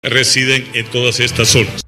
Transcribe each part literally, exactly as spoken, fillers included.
residen en todas estas zonas.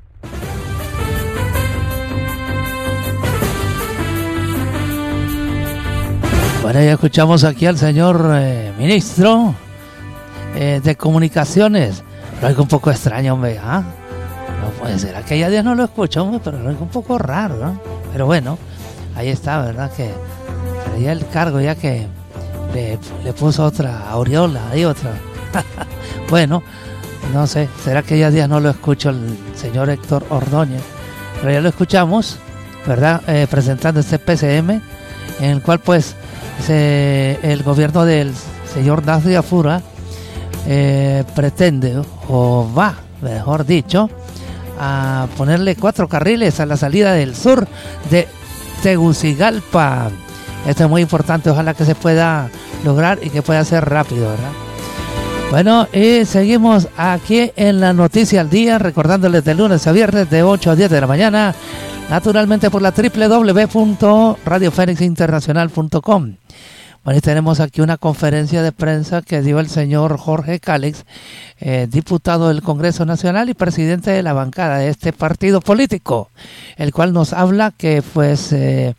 Bueno, ya escuchamos aquí al señor eh, ministro eh, de Comunicaciones. Lo oigo un poco extraño, hombre, ¿ah? No puede ser, aquella día no lo escucho, hombre, pero lo oigo un poco raro, ¿no? Pero bueno, ahí está, ¿verdad? Que traía el cargo ya que le, le puso otra aureola, ahí otra. Bueno, no sé, será que ya días no lo escucho el señor Héctor Ordóñez, pero ya lo escuchamos, ¿verdad? Eh, presentando este P C M, en el cual pues se, el gobierno del señor Nasri Afura eh, pretende, o va, mejor dicho, a ponerle cuatro carriles a la salida del sur de Tegucigalpa. Esto es muy importante, ojalá que se pueda lograr y que pueda ser rápido, ¿verdad? Bueno, y seguimos aquí en la Noticia al Día, recordándoles de lunes a viernes de ocho a diez de la mañana, naturalmente por la doble u doble u doble u punto radio fénix internacional punto com. Bueno, y tenemos aquí una conferencia de prensa que dio el señor Jorge Cálix, eh, diputado del Congreso Nacional y presidente de la bancada de este partido político, el cual nos habla que pues eh,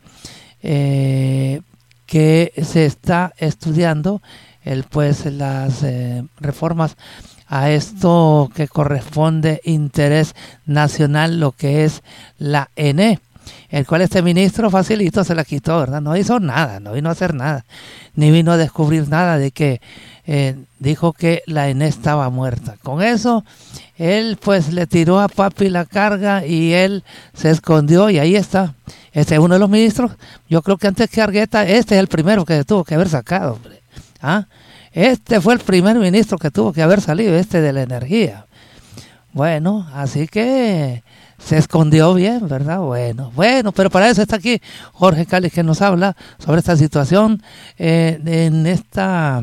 eh, que se está estudiando el pues las eh, reformas a esto que corresponde interés nacional, lo que es la E N E, el cual este ministro facilito se la quitó, ¿verdad? No hizo nada, no vino a hacer nada, ni vino a descubrir nada de que eh, dijo que la E N E estaba muerta. Con eso, él pues le tiró a papi la carga y él se escondió y ahí está. Este es uno de los ministros, yo creo que antes que Argueta, este es el primero que tuvo que haber sacado, hombre. ¿Ah? Este fue el primer ministro que tuvo que haber salido, este de la energía. Bueno, así que se escondió bien, ¿verdad? Bueno, bueno, pero para eso está aquí Jorge Cálix, que nos habla sobre esta situación eh, en esta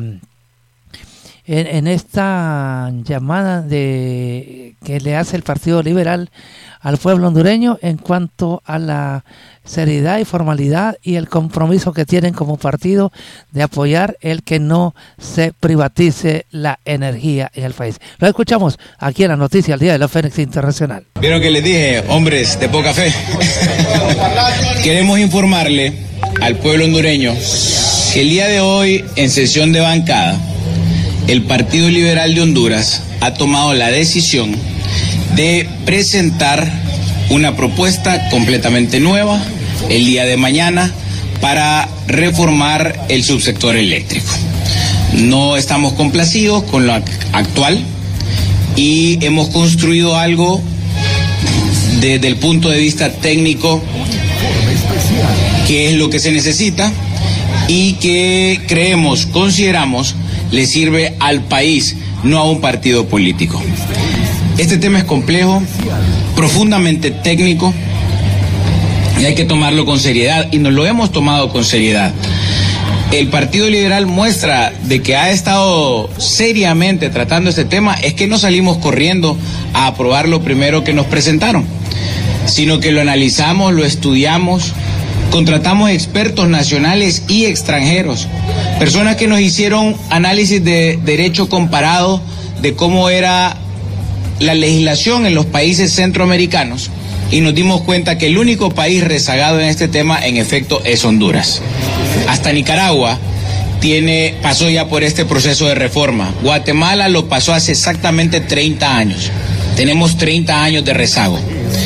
en, en esta llamada de que le hace el Partido Liberal al pueblo hondureño en cuanto a la seriedad y formalidad y el compromiso que tienen como partido de apoyar el que no se privatice la energía en el país. Lo escuchamos aquí en la Noticia al Día de la Fénix Internacional. Vieron que les dije, hombres de poca fe. Queremos informarle al pueblo hondureño que el día de hoy, en sesión de bancada, el Partido Liberal de Honduras ha tomado la decisión de presentar una propuesta completamente nueva el día de mañana para reformar el subsector eléctrico. No estamos complacidos con lo actual y hemos construido algo desde el punto de vista técnico que es lo que se necesita y que creemos, consideramos, le sirve al país, no a un partido político. Este tema es complejo, profundamente técnico y hay que tomarlo con seriedad y nos lo hemos tomado con seriedad. El Partido Liberal muestra de que ha estado seriamente tratando este tema, es que no salimos corriendo a aprobar lo primero que nos presentaron, sino que lo analizamos, lo estudiamos, contratamos expertos nacionales y extranjeros, personas que nos hicieron análisis de derecho comparado de cómo era la legislación en los países centroamericanos y nos dimos cuenta que el único país rezagado en este tema en efecto es Honduras. Hasta Nicaragua tiene, pasó ya por este proceso de reforma. Guatemala lo pasó hace exactamente treinta años. Tenemos treinta años de rezago.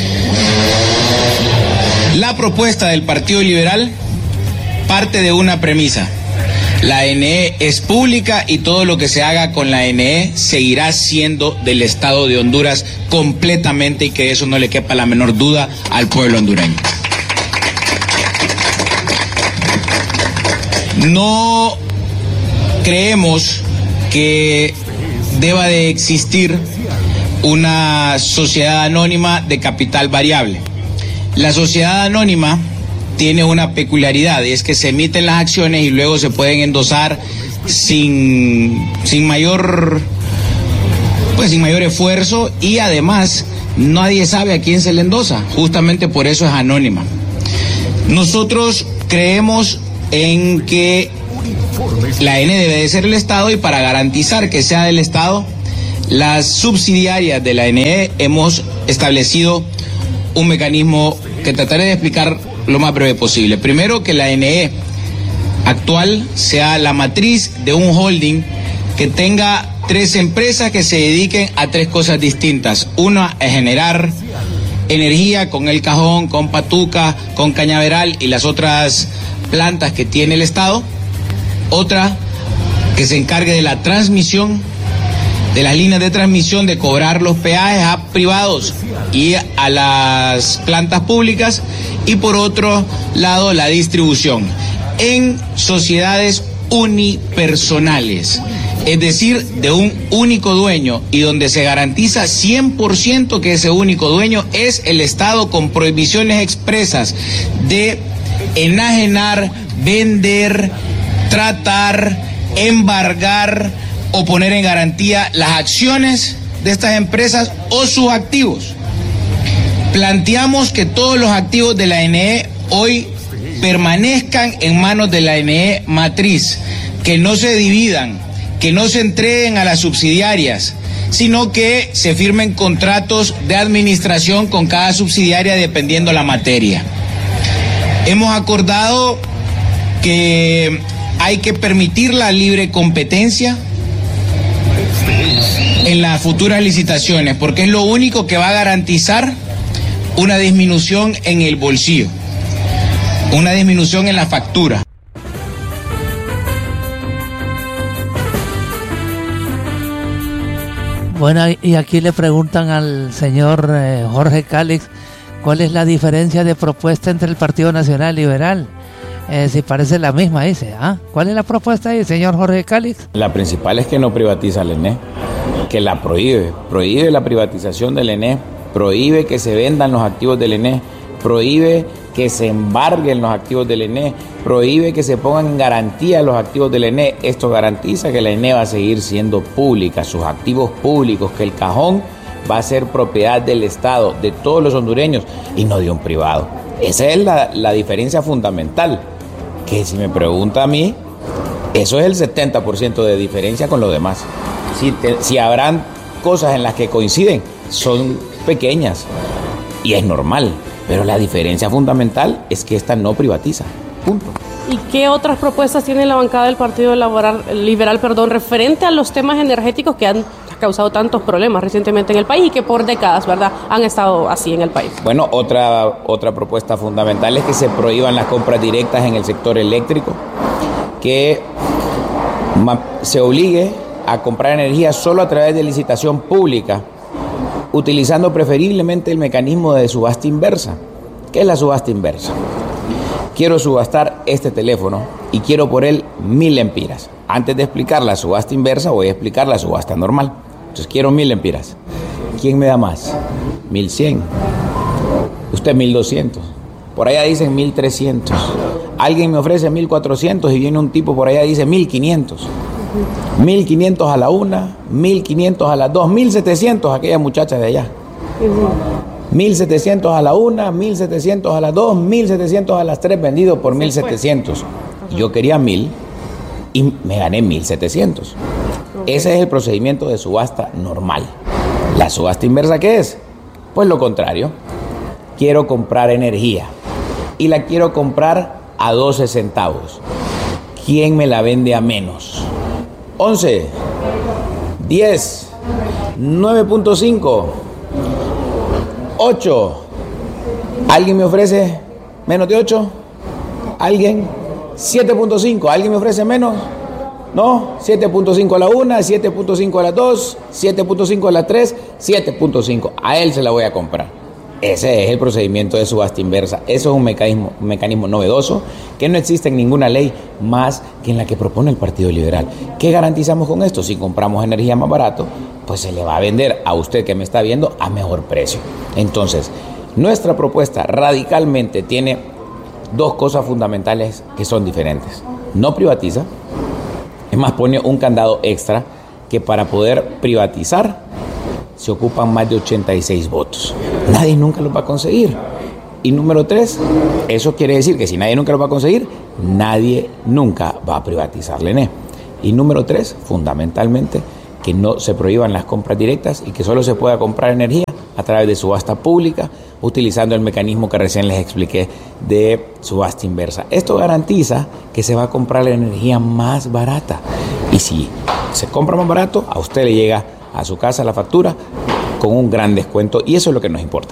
La propuesta del Partido Liberal parte de una premisa. La E N E es pública y todo lo que se haga con la E N E seguirá siendo del Estado de Honduras completamente y que eso no le quepa la menor duda al pueblo hondureño. No creemos que deba de existir una sociedad anónima de capital variable. La sociedad anónima tiene una peculiaridad y es que se emiten las acciones y luego se pueden endosar sin, sin mayor pues sin mayor esfuerzo y además nadie sabe a quién se le endosa, justamente por eso es anónima. Nosotros creemos en que la E N E debe de ser el Estado y para garantizar que sea del Estado las subsidiarias de la N E hemos establecido un mecanismo que trataré de explicar lo más breve posible. Primero, que la N E actual sea la matriz de un holding que tenga tres empresas que se dediquen a tres cosas distintas. Una es generar energía con El Cajón, con Patuca, con Cañaveral y las otras plantas que tiene el Estado. Otra que se encargue de la transmisión, de las líneas de transmisión, de cobrar los peajes a privados y a las plantas públicas. Y por otro lado, la distribución en sociedades unipersonales, es decir, de un único dueño, y donde se garantiza cien por ciento que ese único dueño es el Estado, con prohibiciones expresas de enajenar, vender, tratar, embargar o poner en garantía las acciones de estas empresas o sus activos. Planteamos que todos los activos de la N E hoy permanezcan en manos de la N E matriz, que no se dividan, que no se entreguen a las subsidiarias, sino que se firmen contratos de administración con cada subsidiaria dependiendo la materia. Hemos acordado que hay que permitir la libre competencia en las futuras licitaciones, porque es lo único que va a garantizar una disminución en el bolsillo, una disminución en la factura. Bueno, y aquí le preguntan al señor eh, Jorge Calix, ¿cuál es la diferencia de propuesta entre el Partido Nacional Liberal? Eh, si parece la misma, dice. ¿Ah? ¿Cuál es la propuesta ahí, señor Jorge Calix? La principal es que no privatiza el N E, que la prohíbe, prohíbe la privatización del N E, prohíbe que se vendan los activos del N E, prohíbe que se embarguen los activos del N E, prohíbe que se pongan en garantía los activos del N E. Esto garantiza que la N E va a seguir siendo pública, sus activos públicos, que El Cajón va a ser propiedad del Estado, de todos los hondureños y no de un privado. Esa es la, la diferencia fundamental, que si me pregunta a mí, eso es el setenta por ciento de diferencia con lo demás. Si, te, si habrán cosas en las que coinciden, son pequeñas y es normal, pero la diferencia fundamental es que esta no privatiza, punto. ¿Y qué otras propuestas tiene la bancada del Partido Liberal, Liberal perdón, referente a los temas energéticos que han causado tantos problemas recientemente en el país y que por décadas, ¿verdad?, han estado así en el país? Bueno, otra, otra propuesta fundamental es que se prohíban las compras directas en el sector eléctrico, que se obligue a comprar energía solo a través de licitación pública, utilizando preferiblemente el mecanismo de subasta inversa. ¿Qué es la subasta inversa? Quiero subastar este teléfono y quiero por él mil lempiras. Antes de explicar la subasta inversa, voy a explicar la subasta normal. Entonces quiero mil lempiras. ¿Quién me da más? Mil cien. Usted mil doscientos. Por allá dicen mil trescientos. Alguien me ofrece mil cuatrocientos y viene un tipo por allá y dice mil quinientos. mil quinientos a la una, mil quinientos a las dos, mil setecientos aquella muchacha de allá. mil setecientos a la una, mil setecientos a las dos, mil setecientos a las tres, vendido por mil setecientos. Yo quería mil y me gané mil setecientos. Ese es el procedimiento de subasta normal. ¿La subasta inversa qué es? Pues lo contrario. Quiero comprar energía y la quiero comprar a doce centavos. ¿Quién me la vende a menos? once, diez, nueve punto cinco, ocho. ¿Alguien me ofrece menos de ocho? ¿Alguien? siete punto cinco. ¿Alguien me ofrece menos? No. siete punto cinco a la una, siete punto cinco a las dos, siete punto cinco a las tres, siete punto cinco. A él se la voy a comprar. Ese es el procedimiento de subasta inversa. Eso es un mecanismo, un mecanismo novedoso que no existe en ninguna ley más que en la que propone el Partido Liberal. ¿Qué garantizamos con esto? Si compramos energía más barato, pues se le va a vender a usted que me está viendo a mejor precio. Entonces, nuestra propuesta radicalmente tiene dos cosas fundamentales que son diferentes. No privatiza, es más, pone un candado extra que para poder privatizar se ocupan más de ochenta y seis votos. Nadie nunca los va a conseguir. Y número tres, eso quiere decir que si nadie nunca los va a conseguir, nadie nunca va a privatizar la N E. Y número tres, fundamentalmente, que no se prohíban las compras directas y que solo se pueda comprar energía a través de subasta pública, utilizando el mecanismo que recién les expliqué de subasta inversa. Esto garantiza que se va a comprar la energía más barata. Y si se compra más barato, a usted le llega a su casa la factura con un gran descuento, y eso es lo que nos importa.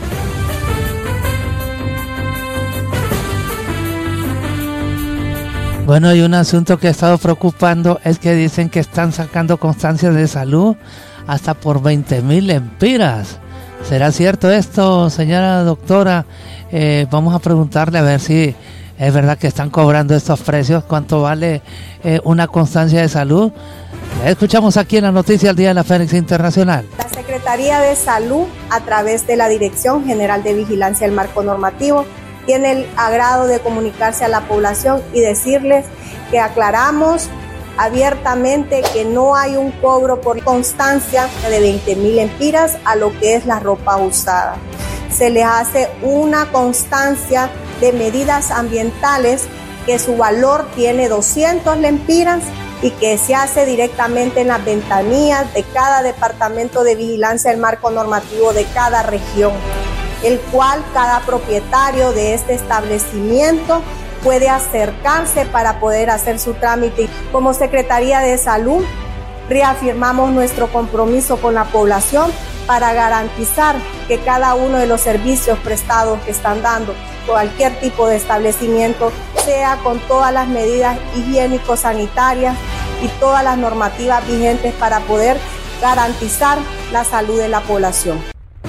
Bueno, y un asunto que ha estado preocupando es que dicen que están sacando constancias de salud hasta por veinte mil lempiras. ¿Será cierto esto, señora doctora? Eh, vamos a preguntarle a ver si es verdad que están cobrando estos precios. ¿Cuánto vale eh, una constancia de salud? La escuchamos aquí en la noticia del Día de la Fénix Internacional. La Secretaría de Salud, a través de la Dirección General de Vigilancia del Marco Normativo, tiene el agrado de comunicarse a la población y decirles que aclaramos abiertamente que no hay un cobro por constancia de veinte mil lempiras a lo que es la ropa usada. Se les hace una constancia de medidas ambientales que su valor tiene doscientas lempiras y que se hace directamente en las ventanillas de cada departamento de vigilancia del marco normativo de cada región, el cual cada propietario de este establecimiento puede acercarse para poder hacer su trámite. Como Secretaría de Salud, reafirmamos nuestro compromiso con la población para garantizar que cada uno de los servicios prestados que están dando cualquier tipo de establecimiento sea con todas las medidas higiénico-sanitarias y todas las normativas vigentes para poder garantizar la salud de la población.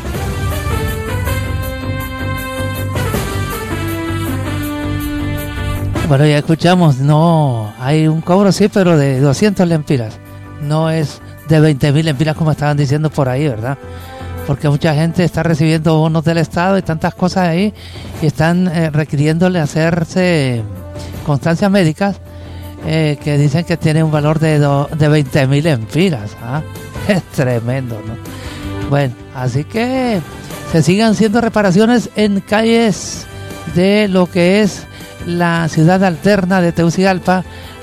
Bueno, ya escuchamos, no, hay un cobro sí, pero de doscientas lempiras, no es de veinte mil lempiras como estaban diciendo por ahí, ¿verdad? Porque mucha gente está recibiendo bonos del Estado y tantas cosas ahí y están eh, requiriéndole hacerse constancias médicas eh, que dicen que tiene un valor de, do, de veinte mil lempiras, ¿ah? Es tremendo, ¿no? Bueno, así que se sigan haciendo reparaciones en calles de lo que es la ciudad alterna de Tegucigalpa,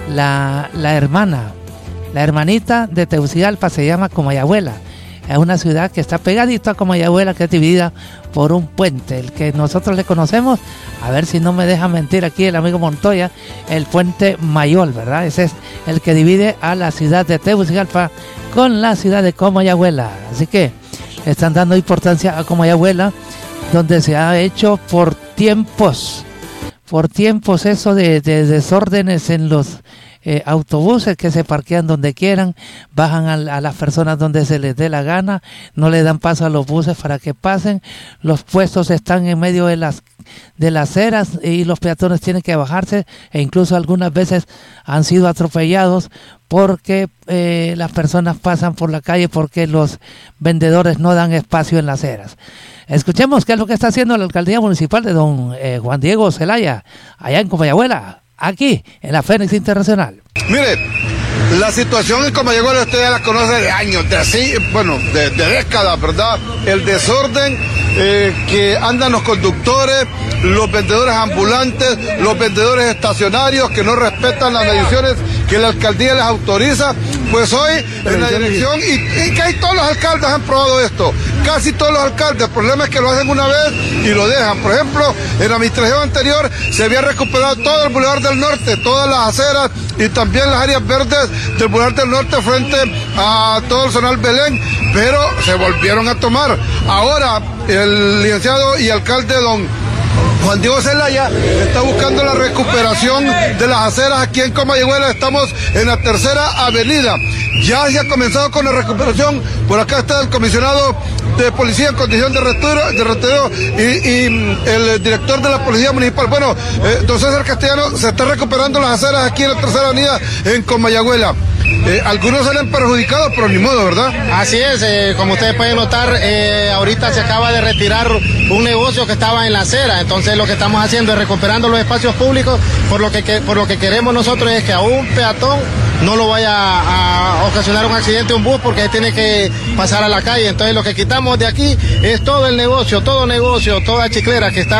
la, la hermana, la hermanita de Tegucigalpa se llama Comayagüela. Es una ciudad que está pegadito a Comayagüela, que es dividida por un puente, el que nosotros le conocemos, a ver si no me deja mentir aquí el amigo Montoya, el puente Mayol, ¿verdad? Ese es el que divide a la ciudad de Tegucigalpa con la ciudad de Comayagüela. Así que le están dando importancia a Comayagüela, donde se ha hecho por tiempos, por tiempos eso de, de desórdenes en los eh, autobuses que se parquean donde quieran, bajan a, a las personas donde se les dé la gana, no le dan paso a los buses para que pasen, los puestos están en medio de las de las aceras y los peatones tienen que bajarse, e incluso algunas veces han sido atropellados porque eh, las personas pasan por la calle porque los vendedores no dan espacio en las aceras. Escuchemos qué es lo que está haciendo la alcaldía municipal de don eh, Juan Diego Zelaya, allá en Comayagüela, aquí en la Fénix Internacional. Mire, la situación en Comayagüela usted ya la conoce de años, de así, bueno, de, de décadas, ¿verdad? El desorden eh, que andan los conductores, los vendedores ambulantes, los vendedores estacionarios que no respetan las mediciones que la alcaldía les autoriza. Pues hoy en la dirección, y, y que todos los alcaldes han probado esto, casi todos los alcaldes, el problema es que lo hacen una vez y lo dejan. Por ejemplo, en la administración anterior se había recuperado todo el Boulevard del Norte, todas las aceras y también las áreas verdes del Boulevard del Norte frente a todo el zonal Belén, pero se volvieron a tomar. Ahora el licenciado y alcalde don Juan Diego Zelaya está buscando la recuperación de las aceras aquí en Comayagüela. Estamos en la tercera avenida. Ya se ha comenzado con la recuperación. Por acá está el comisionado de policía en condición de retiro, de retiro y, y el director de la policía municipal. Bueno, eh, don César Castellano, se está recuperando las aceras aquí en la tercera avenida en Comayagüela. Eh, algunos salen perjudicados, pero ni modo, ¿verdad? Así es, eh, como ustedes pueden notar, eh, ahorita se acaba de retirar un negocio que estaba en la acera, entonces lo que estamos haciendo es recuperando los espacios públicos, por lo que, que por lo que queremos nosotros es que a un peatón no lo vaya a, a ocasionar un accidente un bus porque tiene que pasar a la calle. Entonces lo que quitamos de aquí es todo el negocio, todo negocio, toda chiclera que está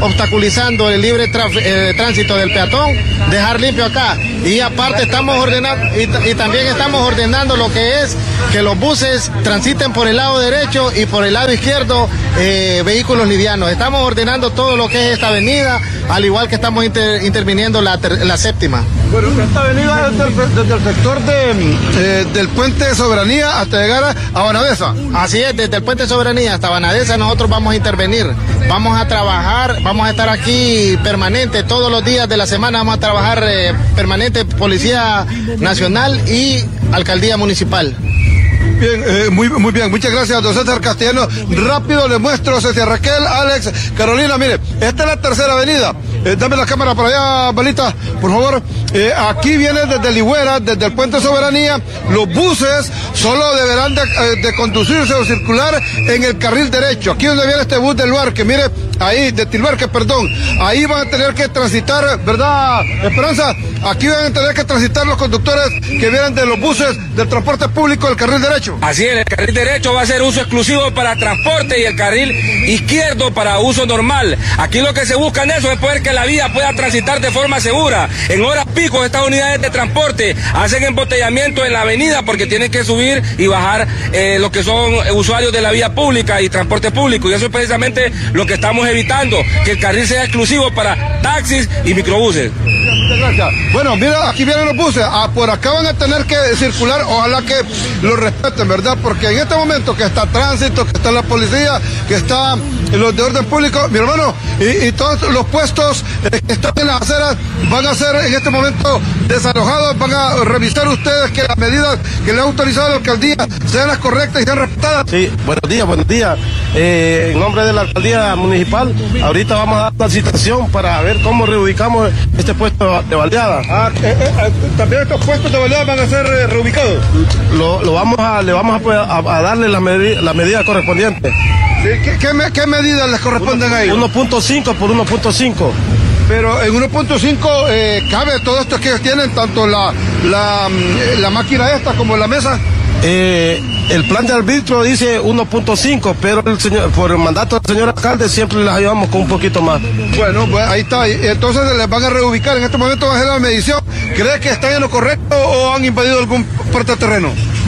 obstaculizando el libre traf, eh, tránsito del peatón, dejar limpio acá. Y aparte estamos ordenando, y, y también estamos ordenando lo que es que los buses transiten por el lado derecho y por el lado izquierdo eh, vehículos livianos. Estamos ordenando todo lo que es esta avenida, al igual que estamos inter, interviniendo la, ter, la séptima. Bueno, esta avenida es del, desde el sector de, eh, del Puente de Soberanía hasta llegar a, a Banadesa. Así es, desde el Puente de Soberanía hasta Banadesa nosotros vamos a intervenir. Vamos a trabajar, vamos a estar aquí permanente, todos los días de la semana vamos a trabajar eh, permanente, Policía Nacional y Alcaldía Municipal. Bien, eh, muy, muy bien, muchas gracias, don César Castellano. Rápido le muestro, César Raquel, Alex, Carolina, mire, esta es la tercera avenida. Eh, dame la cámara para allá, Balita, por favor. Eh, aquí viene desde Ligüera, desde el Puente Soberanía. Los buses solo deberán de, eh, de conducirse o circular en el carril derecho. Aquí donde viene este bus del Luarque, mire, ahí, de Tilbarque, perdón. Ahí van a tener que transitar, ¿verdad, Esperanza? Aquí van a tener que transitar los conductores que vienen de los buses del transporte público del carril derecho. Así es, el carril derecho va a ser uso exclusivo para transporte y el carril izquierdo para uso normal. Aquí lo que se busca en eso es poder que la vía pueda transitar de forma segura. En horas pico estas unidades de transporte hacen embotellamiento en la avenida porque tienen que subir y bajar eh, lo que son usuarios de la vía pública y transporte público. Y eso es precisamente lo que estamos evitando, que el carril sea exclusivo para taxis y microbuses. Muchas gracias. Bueno, mira, aquí vienen los buses. Ah, por acá van a tener que circular, ojalá que lo respeten, ¿verdad? Porque en este momento que está tránsito, que está la policía, que está los de orden público, mi hermano, y, y todos los puestos eh, que están en las aceras van a ser en este momento desalojados, van a revisar ustedes que las medidas que le ha autorizado la alcaldía sean las correctas y sean respetadas. Sí, buenos días, buenos días. Eh, en nombre de la alcaldía municipal, ahorita vamos a dar la citación para ver cómo reubicamos este puesto de baleada. Ah, eh, eh, también estos puestos de baleada van a ser eh, reubicados. Lo, lo vamos a, le vamos a, a, a darle las medi la medidas correspondientes. ¿Qué, qué, me, ¿Qué medidas les corresponden a ellos? uno punto cinco por uno punto cinco. Pero en uno punto cinco eh, cabe todo esto que ellos tienen, tanto la, la, la máquina esta como la mesa. Eh, el plan de arbitrio dice uno punto cinco, pero el señor, por el mandato del señor alcalde siempre les ayudamos con un poquito más. Bueno, pues ahí está. Entonces les van a reubicar. En este momento van a hacer la medición. ¿Cree que están en lo correcto o han invadido algún parte de terreno?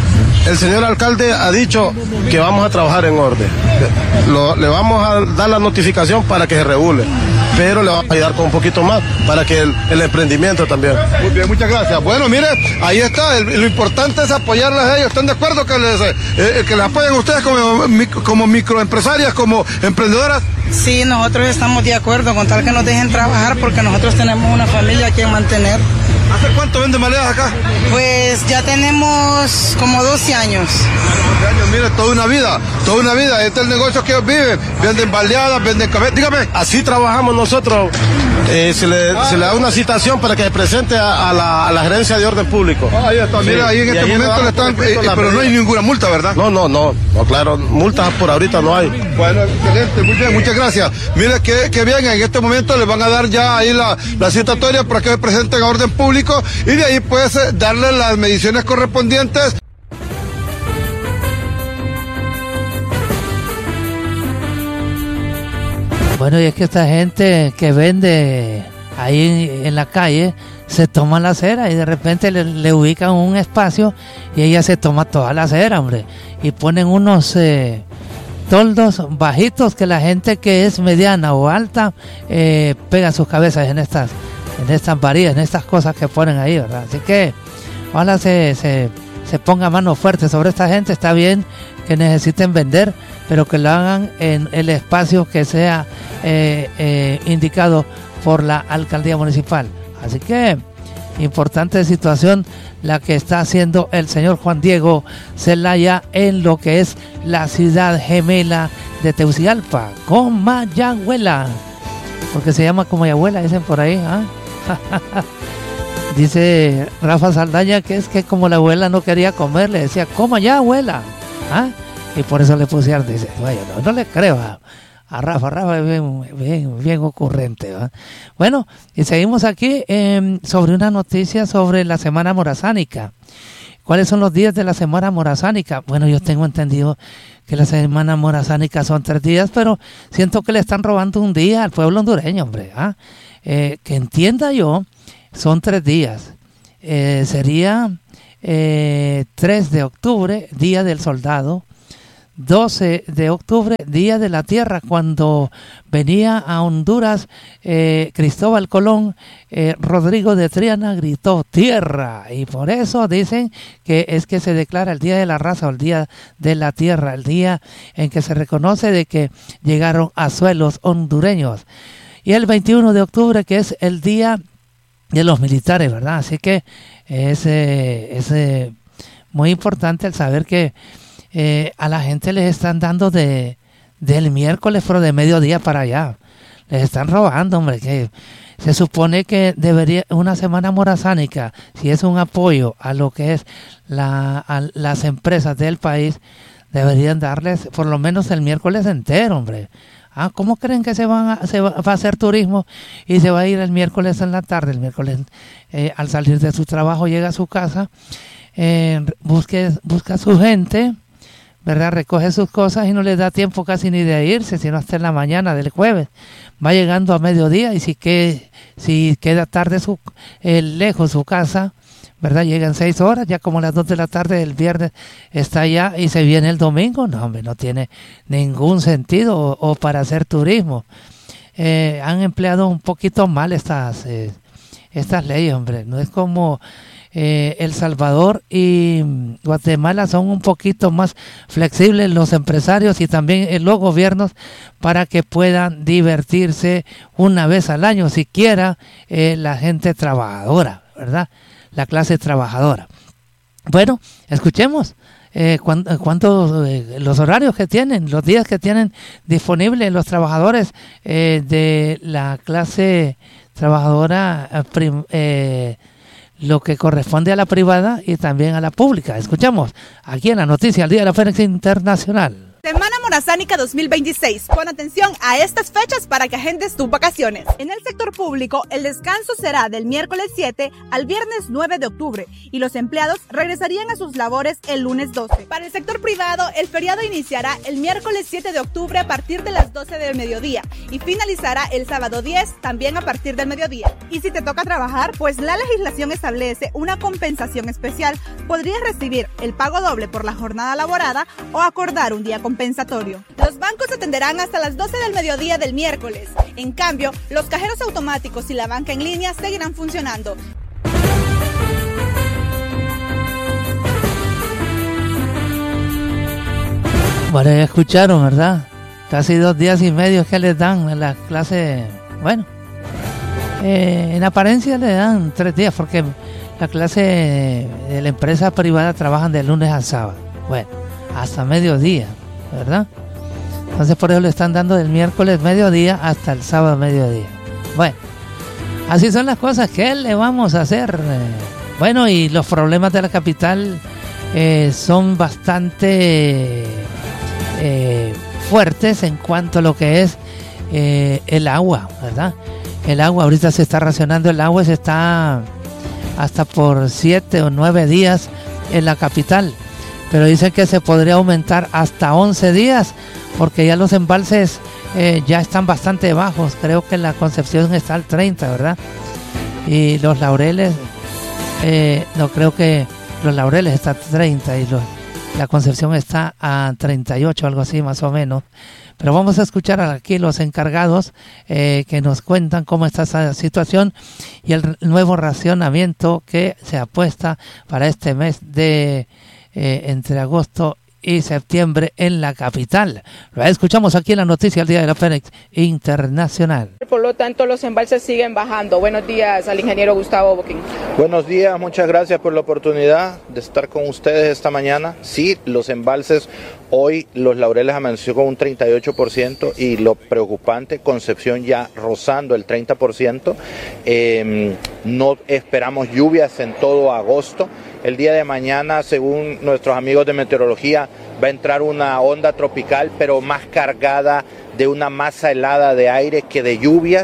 El señor alcalde ha dicho que vamos a trabajar en orden. Lo, le vamos a dar la notificación para que se regule, pero le vamos a ayudar con un poquito más para que el, el emprendimiento también. Muy bien, muchas gracias. Bueno, mire, ahí está. El, lo importante es apoyarles a ellos. ¿Están de acuerdo que les, eh, que les apoyen ustedes como, como microempresarias, como emprendedoras? Sí, nosotros estamos de acuerdo con tal que nos dejen trabajar porque nosotros tenemos una familia que mantener. ¿Hace cuánto venden baleadas acá? Pues ya tenemos como doce años. doce años, mire, toda una vida, toda una vida. Este es el negocio que ellos viven. Venden baleadas, venden café. Dígame. Así trabajamos nosotros. Eh, se, le, ah, se le da una citación para que se presente a, a, la, a la gerencia de orden público. Ah, ahí está, mira, sí. Ahí en y este momento le están, eh, pero no hay ninguna multa, ¿verdad? No, no, no, no, claro, multas por ahorita no hay. Bueno, excelente, muy bien, muchas gracias. Mire que, que bien, en este momento les van a dar ya ahí la, la citatoria para que se presenten a orden público y de ahí pues darle las mediciones correspondientes. Bueno, y es que esta gente que vende ahí en la calle se toma la acera y de repente le, le ubican un espacio y ella se toma toda la acera, hombre. Y ponen unos eh, toldos bajitos que la gente que es mediana o alta eh, pega sus cabezas en estas, en estas varillas, en estas cosas que ponen ahí, ¿verdad? Así que ojalá se, se, se ponga mano fuerte sobre esta gente. Está bien que necesiten vender, pero que lo hagan en el espacio que sea eh, eh, indicado por la alcaldía municipal. Así que importante situación la que está haciendo el señor Juan Diego Zelaya en lo que es la ciudad gemela de Tegucigalpa, Comayagüela, porque se llama Comayagüela, dicen por ahí, ¿ah? Dice Rafa Saldaña que es que como la abuela no quería comer, le decía, coma ya, abuela. ¿Ah? Y por eso le pusieron, dice, bueno, no, no le creo a, a Rafa, Rafa es bien, bien, bien ocurrente, ¿va? Bueno, y seguimos aquí eh, sobre una noticia sobre la Semana Morazánica. ¿Cuáles son los días de la semana morazánica? Bueno, yo tengo entendido que la semana morazánica son tres días, pero siento que le están robando un día al pueblo hondureño, hombre. ¿ah? Eh, que entienda yo, son tres días. Eh, sería eh, tres de octubre, Día del Soldado. doce de octubre, Día de la Tierra, cuando venía a Honduras eh, Cristóbal Colón, eh, Rodrigo de Triana gritó tierra, y por eso dicen que es que se declara el Día de la Raza o el Día de la Tierra, el día en que se reconoce de que llegaron a suelos hondureños. Y el veintiuno de octubre, que es el Día de los Militares, ¿verdad? Así que es, eh, es eh, muy importante el saber que Eh, a la gente les están dando de del miércoles, pero de mediodía para allá. Les están robando, hombre, que se supone que debería, una semana morazánica, si es un apoyo a lo que es la, a las empresas del país, deberían darles por lo menos el miércoles entero, hombre. Ah, ¿cómo creen que se, van a, se va, va a hacer turismo y se va a ir el miércoles en la tarde? El miércoles, eh, al salir de su trabajo, llega a su casa, eh, busque, busca a su gente, ¿verdad? Recoge sus cosas y no les da tiempo casi ni de irse, sino hasta en la mañana del jueves. Va llegando a mediodía y si, que, si queda tarde su, eh, lejos su casa, ¿verdad? Llegan seis horas, ya como las dos de la tarde del viernes está allá y se viene el domingo. No, hombre, no tiene ningún sentido o, o para hacer turismo. Eh, han empleado un poquito mal estas, eh, estas leyes, hombre. No es como Eh, El Salvador y Guatemala, son un poquito más flexibles los empresarios y también eh, los gobiernos para que puedan divertirse una vez al año, siquiera eh, la gente trabajadora, ¿verdad? La clase trabajadora. Bueno, escuchemos eh, cuántos cuánto, eh, los horarios que tienen, los días que tienen disponibles los trabajadores eh, de la clase trabajadora eh, prim, eh, lo que corresponde a la privada y también a la pública. Escuchamos aquí en la noticia al Día de la Fénix Internacional. Semana Morazánica dos mil veintiséis. Pon atención a estas fechas para que agendes tus vacaciones. En el sector público, el descanso será del miércoles siete al viernes nueve de octubre y los empleados regresarían a sus labores el lunes doce. Para el sector privado, el feriado iniciará el miércoles siete de octubre a partir de las doce del mediodía y finalizará el sábado diez también a partir del mediodía. Y si te toca trabajar, pues la legislación establece una compensación especial. Podrías recibir el pago doble por la jornada laborada o acordar un día compensatorio. Los bancos atenderán hasta las doce del mediodía del miércoles. En cambio, los cajeros automáticos y la banca en línea seguirán funcionando. Bueno, ya escucharon, ¿verdad? Casi dos días y medio que les dan en la clase. Bueno, eh, en apariencia le dan tres días porque la clase de la empresa privada trabajan de lunes a sábado. Bueno, hasta mediodía, ¿verdad? Entonces por eso le están dando del miércoles mediodía hasta el sábado mediodía. Bueno, así son las cosas. ¿Qué le vamos a hacer? Bueno, y los problemas de la capital eh, son bastante eh, fuertes en cuanto a lo que es eh, el agua, ¿verdad? El agua, ahorita se está racionando el agua, se está hasta por siete o nueve días en la capital. Pero dicen que se podría aumentar hasta once días porque ya los embalses eh, ya están bastante bajos. Creo que la Concepción está al treinta, ¿verdad? Y los Laureles, eh, no creo que los Laureles están a treinta y los, la Concepción está a treinta y ocho, algo así más o menos. Pero vamos a escuchar aquí los encargados eh, que nos cuentan cómo está esa situación y el nuevo racionamiento que se apuesta para este mes de Eh, entre agosto y septiembre en la capital. Lo escuchamos aquí en la noticia del Día de la Fénix Internacional. Por lo tanto, los embalses siguen bajando. Buenos días al ingeniero Gustavo Boquín. Buenos días, muchas gracias por la oportunidad de estar con ustedes esta mañana. Sí, los embalses, hoy los Laureles amaneció con un treinta y ocho por ciento y lo preocupante, Concepción ya rozando el treinta por ciento. Eh, no esperamos lluvias en todo agosto. El día de mañana, según nuestros amigos de meteorología, va a entrar una onda tropical, pero más cargada de una masa helada de aire que de lluvias.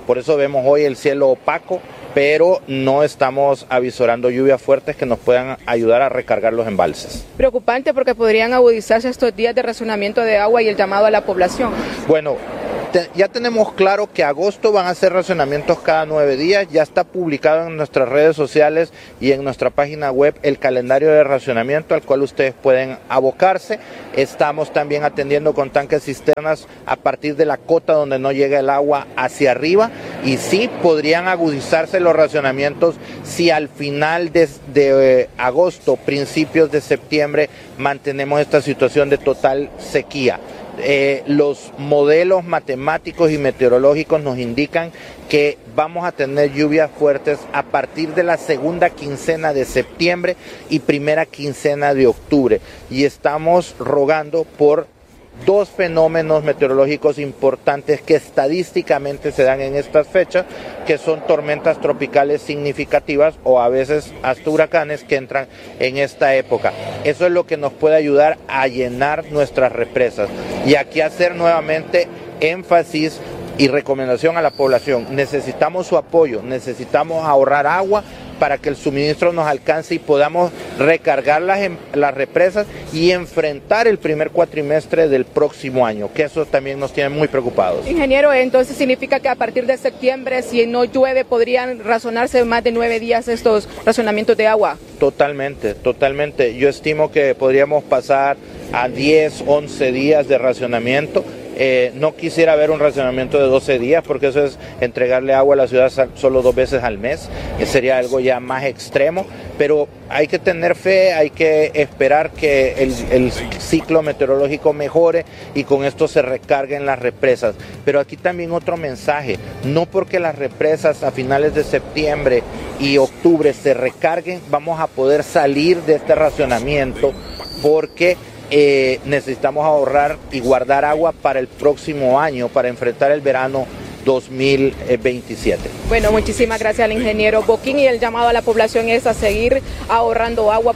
Por eso vemos hoy el cielo opaco, pero no estamos avisorando lluvias fuertes que nos puedan ayudar a recargar los embalses. Preocupante porque podrían agudizarse estos días de racionamiento de agua y el llamado a la población. Bueno, te, ya tenemos claro que agosto van a ser racionamientos cada nueve días, ya está publicado en nuestras redes sociales y en nuestra página web el calendario de racionamiento al cual ustedes pueden abocarse. Estamos también atendiendo con tanques cisternas a partir de la cota donde no llega el agua hacia arriba, y sí podrían agudizarse los racionamientos si al final de, de eh, agosto, principios de septiembre, mantenemos esta situación de total sequía. Eh, los modelos matemáticos y meteorológicos nos indican que vamos a tener lluvias fuertes a partir de la segunda quincena de septiembre y primera quincena de octubre, y estamos rogando por dos fenómenos meteorológicos importantes que estadísticamente se dan en estas fechas, que son tormentas tropicales significativas o a veces hasta huracanes que entran en esta época. Eso es lo que nos puede ayudar a llenar nuestras represas. Y aquí hacer nuevamente énfasis y recomendación a la población. Necesitamos su apoyo, necesitamos ahorrar agua para que el suministro nos alcance y podamos recargar las, las represas y enfrentar el primer cuatrimestre del próximo año, que eso también nos tiene muy preocupados. Ingeniero, entonces significa que a partir de septiembre, si no llueve, podrían razonarse más de nueve días estos racionamientos de agua. Totalmente, totalmente. Yo estimo que podríamos pasar a diez, once días de racionamiento. Eh, no quisiera ver un racionamiento de doce días, porque eso es entregarle agua a la ciudad solo dos veces al mes, que sería algo ya más extremo, pero hay que tener fe, hay que esperar que el, el ciclo meteorológico mejore y con esto se recarguen las represas. Pero aquí también otro mensaje: no porque las represas a finales de septiembre y octubre se recarguen vamos a poder salir de este racionamiento, porque Eh, necesitamos ahorrar y guardar agua para el próximo año, para enfrentar el verano dos mil veintisiete. Bueno, muchísimas gracias al ingeniero Boquín, y el llamado a la población es a seguir ahorrando agua.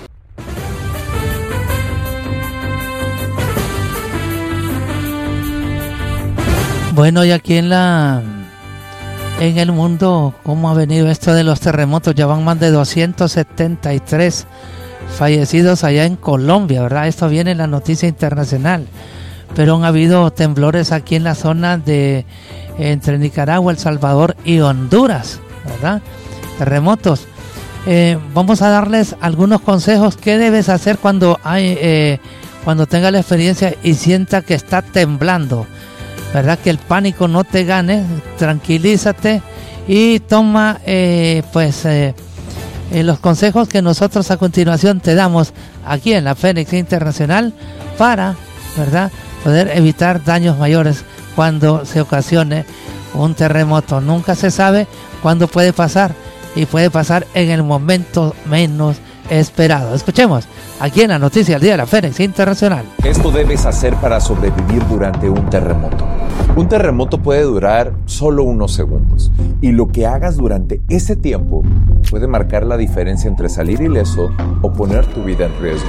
Bueno, y aquí en la en el mundo, ¿cómo ha venido esto de los terremotos? Ya van más de doscientos setenta y tres fallecidos allá en Colombia, ¿verdad? Esto viene en la noticia internacional, pero han habido temblores aquí en la zona de entre Nicaragua, El Salvador y Honduras, ¿verdad? Terremotos. Eh, vamos a darles algunos consejos. ¿Qué debes hacer cuando hay eh, cuando tenga la experiencia y sienta que está temblando? ¿Verdad? Que el pánico no te gane, tranquilízate y toma eh, pues eh, Eh, los consejos que nosotros a continuación te damos aquí en la Fénix Internacional para, ¿verdad?, poder evitar daños mayores cuando se ocasione un terremoto. Nunca se sabe cuándo puede pasar, y puede pasar en el momento menos esperado. Escuchemos aquí en la noticia del día de la Fénix Internacional. Esto debes hacer para sobrevivir durante un terremoto. Un terremoto puede durar solo unos segundos, y lo que hagas durante ese tiempo puede marcar la diferencia entre salir ileso o poner tu vida en riesgo.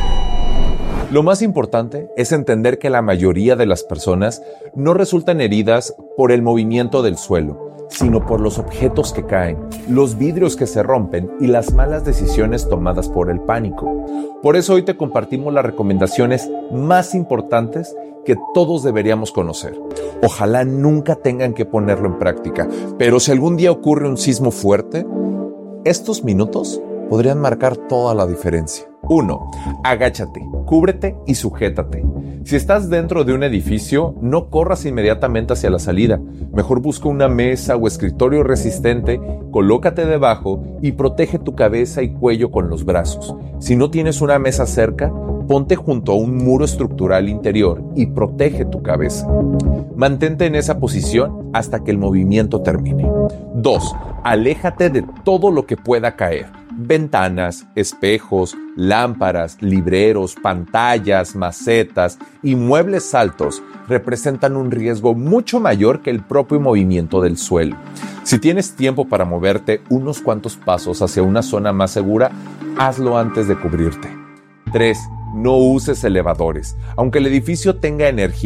Lo más importante es entender que la mayoría de las personas no resultan heridas por el movimiento del suelo, sino por los objetos que caen, los vidrios que se rompen y las malas decisiones tomadas por el pánico. Por eso hoy te compartimos las recomendaciones más importantes que todos deberíamos conocer. Ojalá nunca tengan que ponerlo en práctica, pero si algún día ocurre un sismo fuerte, estos minutos podrían marcar toda la diferencia. uno. Agáchate, cúbrete y sujétate. Si estás dentro de un edificio, no corras inmediatamente hacia la salida. Mejor busca una mesa o escritorio resistente, colócate debajo y protege tu cabeza y cuello con los brazos. Si no tienes una mesa cerca, ponte junto a un muro estructural interior y protege tu cabeza. Mantente en esa posición hasta que el movimiento termine. dos. Aléjate de todo lo que pueda caer. Ventanas, espejos, lámparas, libreros, pantallas, macetas y muebles altos representan un riesgo mucho mayor que el propio movimiento del suelo. Si tienes tiempo para moverte unos cuantos pasos hacia una zona más segura, hazlo antes de cubrirte. tres. No uses elevadores. Aunque el edificio tenga energía,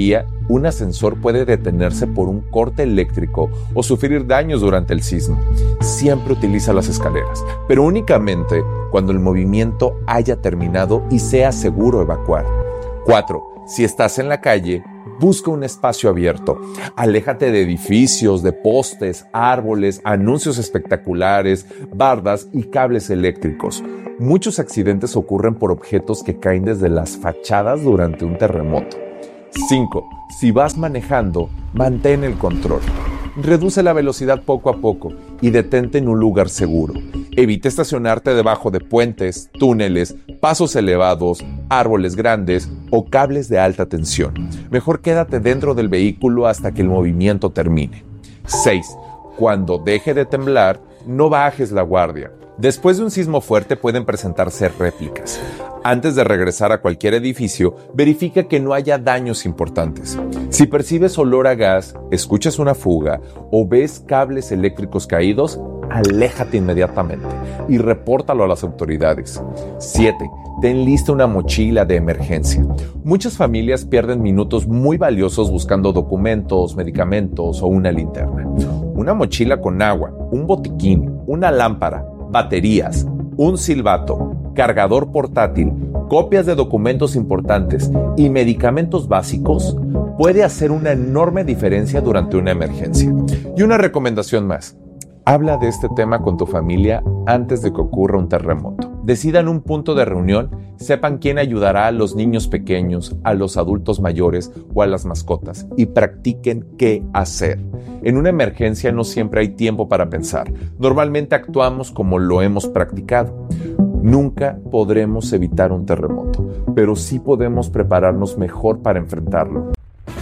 un ascensor puede detenerse por un corte eléctrico o sufrir daños durante el sismo. Siempre utiliza las escaleras, pero únicamente cuando el movimiento haya terminado y sea seguro evacuar. cuatro. Si estás en la calle, busca un espacio abierto. Aléjate de edificios, de postes, árboles, anuncios espectaculares, bardas y cables eléctricos. Muchos accidentes ocurren por objetos que caen desde las fachadas durante un terremoto. cinco. Si vas manejando, mantén el control. Reduce la velocidad poco a poco y detente en un lugar seguro. Evita estacionarte debajo de puentes, túneles, pasos elevados, árboles grandes o cables de alta tensión. Mejor quédate dentro del vehículo hasta que el movimiento termine. seis. Cuando deje de temblar, no bajes la guardia. Después de un sismo fuerte pueden presentarse réplicas. Antes de regresar a cualquier edificio, verifica que no haya daños importantes. Si percibes olor a gas, escuchas una fuga o ves cables eléctricos caídos, aléjate inmediatamente y repórtalo a las autoridades. siete. Ten lista una mochila de emergencia. Muchas familias pierden minutos muy valiosos buscando documentos, medicamentos o una linterna. Una mochila con agua, un botiquín, una lámpara, baterías, un silbato, cargador portátil, copias de documentos importantes y medicamentos básicos puede hacer una enorme diferencia durante una emergencia. Y una recomendación más. Habla de este tema con tu familia antes de que ocurra un terremoto. Decidan un punto de reunión, sepan quién ayudará a los niños pequeños, a los adultos mayores o a las mascotas y practiquen qué hacer. En una emergencia no siempre hay tiempo para pensar. Normalmente actuamos como lo hemos practicado. Nunca podremos evitar un terremoto, pero sí podemos prepararnos mejor para enfrentarlo.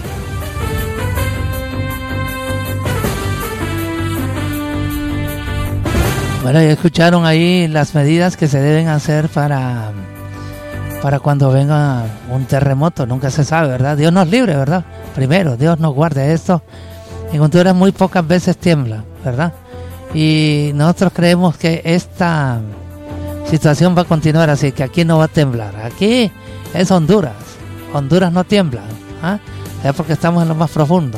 Bueno, ya escucharon ahí las medidas que se deben hacer para, para cuando venga un terremoto. Nunca se sabe, ¿verdad? Dios nos libre, ¿verdad? Primero, Dios nos guarde esto. En Honduras muy pocas veces tiembla, ¿verdad? Y nosotros creemos que esta situación va a continuar así, que aquí no va a temblar. Aquí es Honduras. Honduras no tiembla, ¿ah? Es porque estamos en lo más profundo.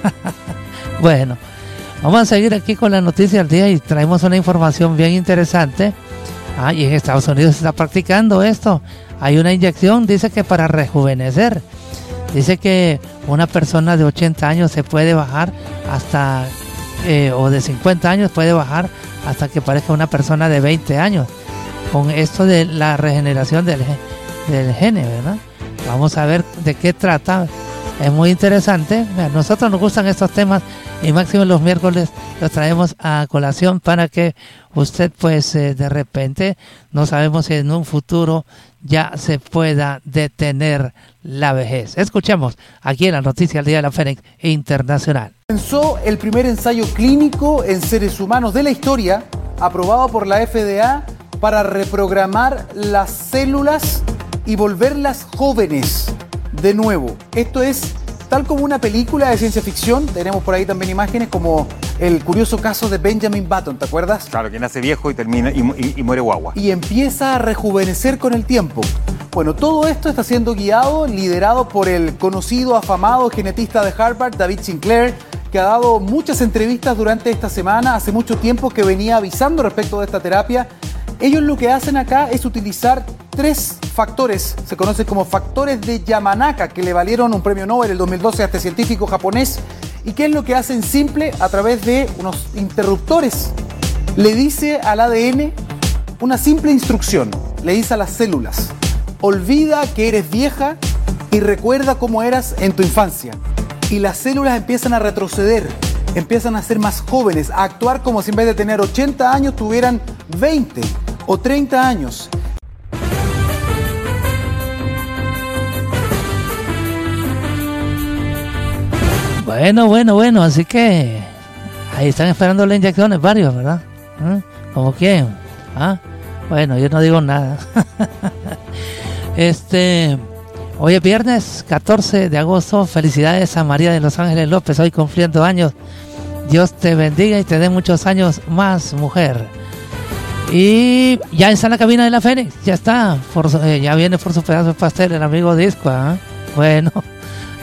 Bueno. Vamos a seguir aquí con la noticia del día y traemos una información bien interesante. Ah, y en Estados Unidos se está practicando esto. Hay una inyección, dice que para rejuvenecer. Dice que una persona de ochenta años se puede bajar hasta, eh, o de cincuenta años puede bajar hasta que parezca una persona de veinte años. Con esto de la regeneración del, del gene, ¿verdad? Vamos a ver de qué trata. Es muy interesante. A nosotros nos gustan estos temas y máximo los miércoles los traemos a colación para que usted pues eh, de repente, no sabemos si en un futuro ya se pueda detener la vejez. Escuchemos aquí en la noticia del Día de la Fénix Internacional. Comenzó el primer ensayo clínico en seres humanos de la historia aprobado por la F D A para reprogramar las células y volverlas jóvenes de nuevo. Esto es tal como una película de ciencia ficción. Tenemos por ahí también imágenes como el curioso caso de Benjamin Button, ¿te acuerdas? Claro, que nace viejo y termina y, y, y muere guagua. Y empieza a rejuvenecer con el tiempo. Bueno, todo esto está siendo guiado, liderado por el conocido, afamado genetista de Harvard, David Sinclair, que ha dado muchas entrevistas durante esta semana. Hace mucho tiempo que venía avisando respecto de esta terapia. Ellos lo que hacen acá es utilizar tres factores, se conocen como factores de Yamanaka, que le valieron un premio Nobel el dos mil doce a este científico japonés. ¿Y qué es lo que hacen simple? A través de unos interruptores. Le dice al A D N una simple instrucción, le dice a las células: olvida que eres vieja y recuerda cómo eras en tu infancia. Y las células empiezan a retroceder, empiezan a ser más jóvenes, a actuar como si en vez de tener ochenta años tuvieran veinte o treinta años. Bueno, bueno, bueno, así que ahí están esperando las inyecciones varios, ¿verdad? ¿Eh? ¿Como quién? ¿Ah? Bueno, yo no digo nada. este, hoy es viernes catorce de agosto. Felicidades a María de Los Ángeles López, hoy cumpliendo años. Dios te bendiga y te dé muchos años más, mujer. Y ya está en la cabina de la Fénix, ya está, por, eh, ya viene por su pedazo de pastel el amigo Disco, ¿eh? Bueno,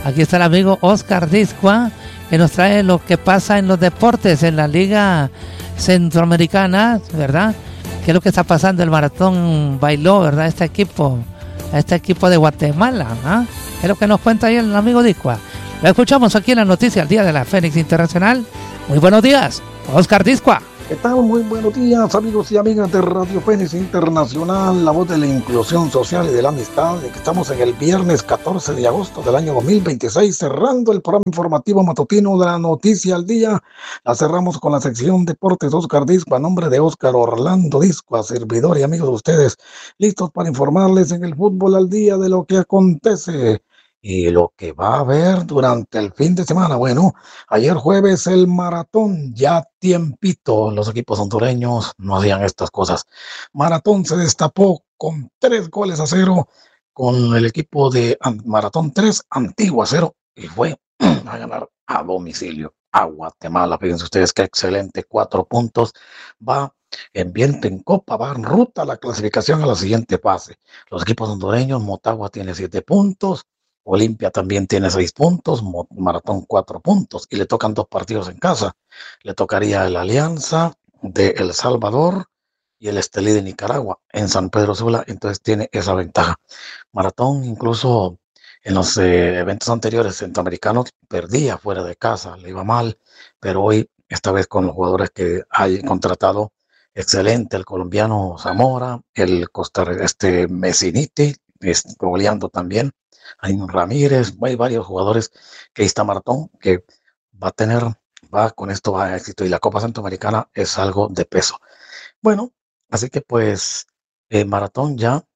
Aquí está el amigo Oscar Discua, que nos trae lo que pasa en los deportes en la Liga Centroamericana, ¿verdad? ¿Qué es lo que está pasando? El Maratón bailó, ¿verdad? Este equipo, este equipo de Guatemala, ¿ah? ¿Qué es lo que nos cuenta ahí el amigo Discua? Lo escuchamos aquí en la noticia al día de la Fénix Internacional. Muy buenos días, Oscar Discua. ¿Qué tal? Muy buenos días, amigos y amigas de Radio Fénix Internacional, la voz de la inclusión social y de la amistad, de que estamos en el viernes catorce de agosto del año dos mil veintiséis, cerrando el programa informativo matutino de la Noticia al Día. La cerramos con la sección Deportes Oscar Discua, a nombre de Oscar Orlando Discua, servidor y amigos de ustedes, listos para informarles en el fútbol al día de lo que acontece y lo que va a haber durante el fin de semana. Bueno, ayer jueves el Maratón, ya tiempito, los equipos hondureños no hacían estas cosas. Maratón se destapó con tres goles a cero con el equipo de Maratón tres, Antigua cero, y fue a ganar a domicilio a Guatemala. Fíjense ustedes qué excelente, cuatro puntos, va en viento en copa, va en ruta a la clasificación a la siguiente fase. Los equipos hondureños, Motagua tiene siete puntos, Olimpia también tiene seis puntos, Maratón cuatro puntos, y le tocan dos partidos en casa. Le tocaría el Alianza de El Salvador y el Estelí de Nicaragua en San Pedro Sula, entonces tiene esa ventaja. Maratón incluso en los eh, eventos anteriores centroamericanos perdía fuera de casa, le iba mal, pero hoy, esta vez con los jugadores que hay contratado, excelente, el colombiano Zamora, el Costa este Messiniti, goleando también. Hay Ramírez, hay varios jugadores que ahí está Maratón, que va a tener, va con esto va a éxito, y la Copa Centroamericana es algo de peso. Bueno, así que pues el Maratón ya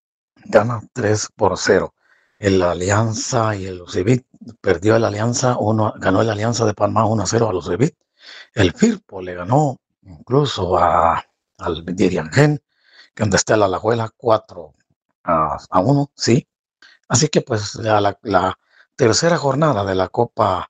gana tres por cero. El Alianza y el Lucibit perdió el Alianza, uno, ganó el Alianza de Panamá uno a cero a Lucibit. El Firpo le ganó incluso a, al Diriangén, que donde está el Alajuela cuatro a uno, sí. Así que pues la, la, la tercera jornada de la Copa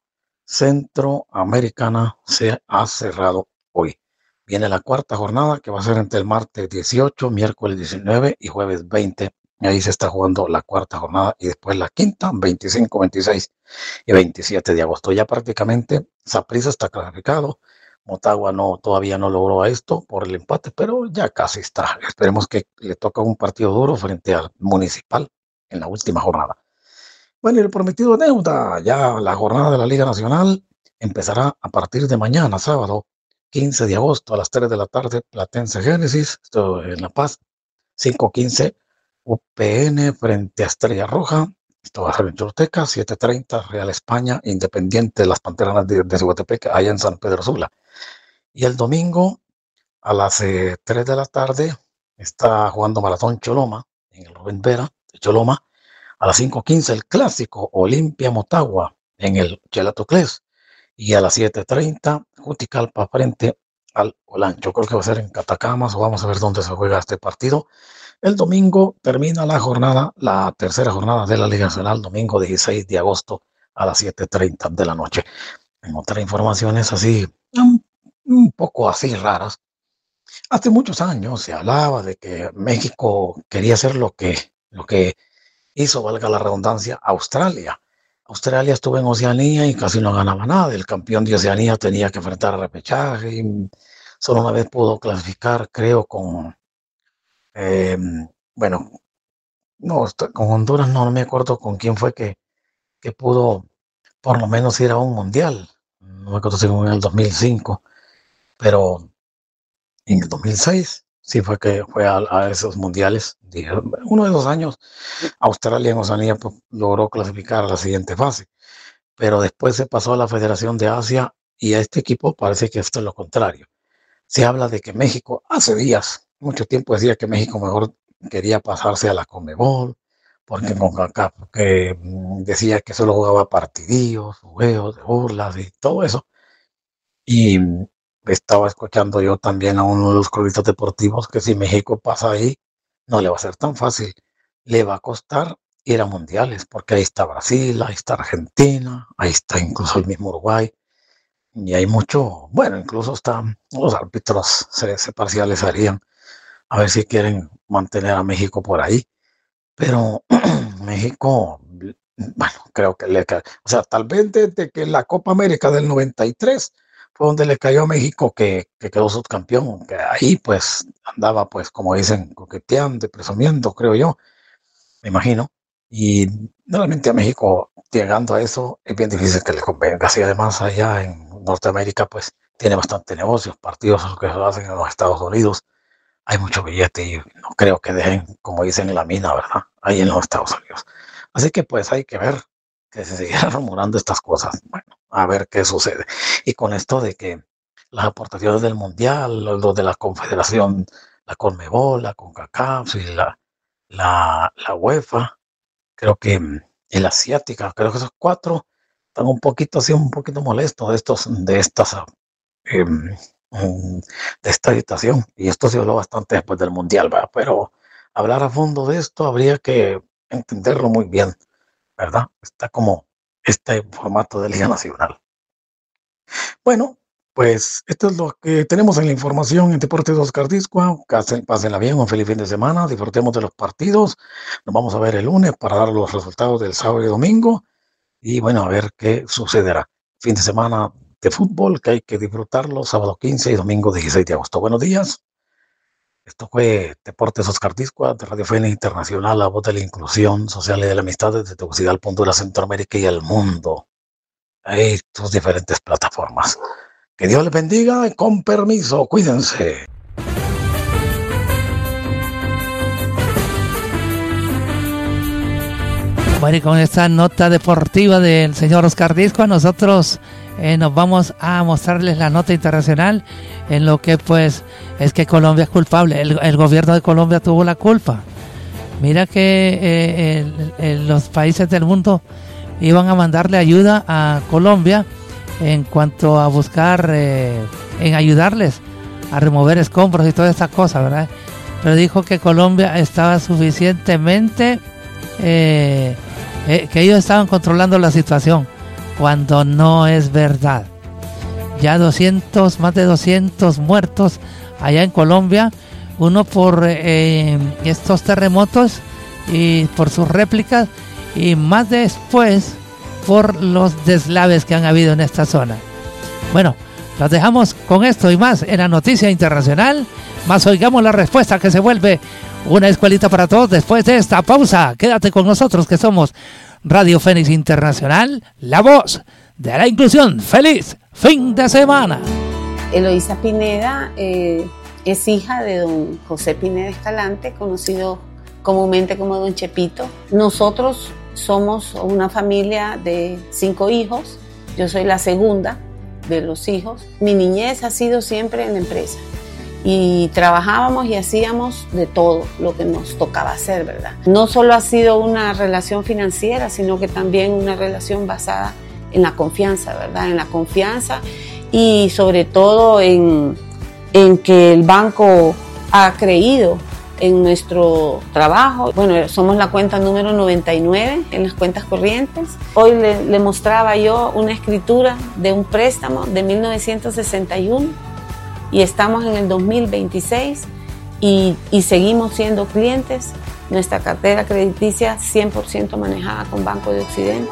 Centroamericana se ha cerrado hoy. Viene la cuarta jornada, que va a ser entre el martes dieciocho, miércoles diecinueve y jueves veinte. Ahí se está jugando la cuarta jornada, y después la quinta, veinticinco, veintiséis y veintisiete de agosto. Ya prácticamente Saprissa está clasificado. Motagua no, todavía no logró esto por el empate, pero ya casi está. Esperemos que le toque un partido duro frente al Municipal en la última jornada. Bueno, y el prometido deuda, ya la jornada de la Liga Nacional empezará a partir de mañana, sábado quince de agosto a las tres de la tarde, Platense Génesis, esto en La Paz, cinco quince U P N frente a Estrella Roja, esto va a ser en Choluteca, siete treinta Real España, Independiente de las Panteranas de, de Cihuatepec, allá en San Pedro Sula. Y el domingo a las eh, tres de la tarde está jugando Maratón Choloma en el Rubén Vera de Choloma. A las cinco quince el clásico Olimpia Motagua en el Chelatoclés. Y a las siete treinta Juticalpa frente al Olancho. Creo que va a ser en Catacamas, o vamos a ver dónde se juega este partido. El domingo termina la jornada, la tercera jornada de la Liga Nacional, domingo dieciséis de agosto a las siete treinta de la noche. En otras informaciones así, un, un poco así raras. Hace muchos años se hablaba de que México quería hacer lo que, lo que hizo, valga la redundancia, Australia. Australia estuvo en Oceanía y casi no ganaba nada. El campeón de Oceanía tenía que enfrentar a repechaje. Y solo una vez pudo clasificar, creo, con... Eh, bueno, no, con Honduras no, no me acuerdo con quién fue que, que pudo por lo menos ir a un mundial. No me acuerdo si fue en el dos mil cinco, pero en el dos mil seis sí fue que fue a, a esos mundiales. Uno de esos años Australia en Oceanía pues, logró clasificar a la siguiente fase, pero después se pasó a la Federación de Asia, y a este equipo parece que esto es lo contrario. Se habla de que México hace días, mucho tiempo decía que México mejor quería pasarse a la Conmebol, porque CONCACAF que decía que solo jugaba partidillos, juegos de burlas y todo eso. Y estaba escuchando yo también a uno de los cronistas deportivos que si México pasa ahí, no le va a ser tan fácil. Le va a costar ir a mundiales, porque ahí está Brasil, ahí está Argentina, ahí está incluso el mismo Uruguay. Y hay mucho, bueno, incluso están los árbitros se, se parcializarían a ver si quieren mantener a México por ahí. Pero México bueno, creo que le ca- o sea, tal vez desde que la Copa América del noventa y tres fue donde le cayó a México que, que quedó subcampeón, que ahí pues andaba pues como dicen coqueteando, y presumiendo, creo yo, me imagino, y realmente a México llegando a eso es bien difícil que le convenga, y además allá en Norteamérica pues tiene bastante negocios, partidos que se hacen en los Estados Unidos, hay mucho billete y no creo que dejen, como dicen, la mina, ¿verdad? Ahí en los Estados Unidos. Así que pues hay que ver que se siguieran rumorando estas cosas. Bueno, a ver qué sucede. Y con esto de que las aportaciones del Mundial, lo, lo de la Confederación, la Conmebol, la CONCACAF y la, la, la UEFA, creo que mm, el Asiática, creo que esos cuatro están un poquito así, un poquito molestos de estos, de estas, ah, em, mm, de esta agitación. Y esto se habló bastante después del Mundial, ¿verdad? Pero hablar a fondo de esto habría que entenderlo muy bien, ¿verdad? Está como este formato de Liga Nacional. Bueno, pues esto es lo que tenemos en la información en Deportes Oscar Discua. Casen- Pásenla bien, un feliz fin de semana, disfrutemos de los partidos. Nos vamos a ver el lunes para dar los resultados del sábado y domingo. Y bueno, a ver qué sucederá. Fin de semana de fútbol que hay que disfrutarlo, sábado quince y domingo dieciséis de agosto. Buenos días. Esto fue Deportes Oscar Discua de Radio Fénix Internacional, la voz de la inclusión social y de la amistad desde Tegucigalpa, Honduras, Centroamérica y el mundo. Hay sus diferentes plataformas. Que Dios les bendiga y con permiso, cuídense. Bueno, y con esta nota deportiva del señor Oscar Discua, nosotros eh, nos vamos a mostrarles la nota internacional en lo que pues es que Colombia es culpable. El, el gobierno de Colombia tuvo la culpa. Mira que eh, el- el- los países del mundo iban a mandarle ayuda a Colombia en cuanto a buscar, eh, en ayudarles a remover escombros y todas estas cosas, ¿verdad? Pero dijo que Colombia estaba suficientemente, eh, eh, que ellos estaban controlando la situación, cuando no es verdad. Ya doscientos, más de doscientos muertos allá en Colombia, uno por eh, estos terremotos y por sus réplicas, y más después por los deslaves que han habido en esta zona. Bueno, los dejamos con esto y más en la noticia internacional, más oigamos la respuesta que se vuelve una escuelita para todos después de esta pausa. Quédate con nosotros que somos Radio Fénix Internacional, la voz de la inclusión. ¡Feliz fin de semana! Eloísa Pineda eh, es hija de don José Pineda Escalante, conocido comúnmente como don Chepito. Nosotros somos una familia de cinco hijos, yo soy la segunda de los hijos. Mi niñez ha sido siempre en la empresa y trabajábamos y hacíamos de todo lo que nos tocaba hacer, ¿verdad? No solo ha sido una relación financiera, sino que también una relación basada en la confianza, ¿verdad? En la confianza y sobre todo en, en que el banco ha creído en nuestro trabajo. Bueno, somos la cuenta número noventa y nueve en las cuentas corrientes. Hoy le, le mostraba yo una escritura de un préstamo de mil novecientos sesenta y uno y estamos en el dos mil veintiséis y, y seguimos siendo clientes. Nuestra cartera crediticia cien por ciento manejada con Banco de Occidente.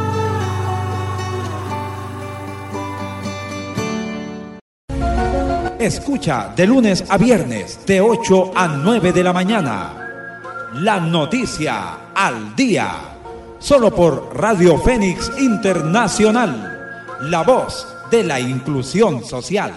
Escucha de lunes a viernes de ocho a nueve de la mañana. La noticia al día. Solo por Radio Fénix Internacional. La voz de la inclusión social.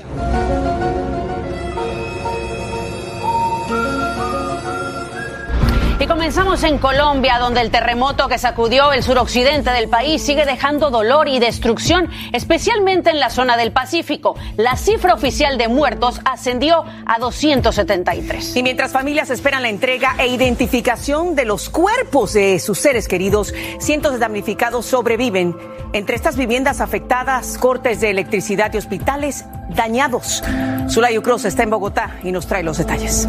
Y comenzamos en Colombia, donde el terremoto que sacudió el suroccidente del país sigue dejando dolor y destrucción, especialmente en la zona del Pacífico. La cifra oficial de muertos ascendió a doscientos setenta y tres. Y mientras familias esperan la entrega e identificación de los cuerpos de sus seres queridos, cientos de damnificados sobreviven. Entre estas viviendas afectadas, cortes de electricidad y hospitales dañados. Zulayo Cruz está en Bogotá y nos trae los detalles.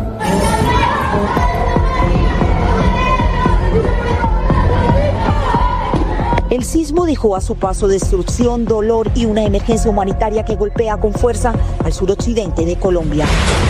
El sismo dejó a su paso destrucción, dolor y una emergencia humanitaria que golpea con fuerza al suroccidente de Colombia.